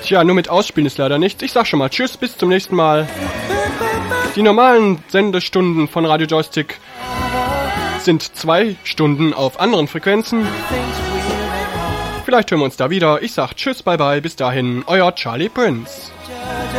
Tja, nur mit Ausspielen ist leider nichts. Ich sag schon mal tschüss, bis zum nächsten Mal. Die normalen Sendestunden von Radio Joystick sind 2 Stunden auf anderen Frequenzen. Vielleicht hören wir uns da wieder. Ich sag tschüss, bye bye, bis dahin, euer Charlie Prince.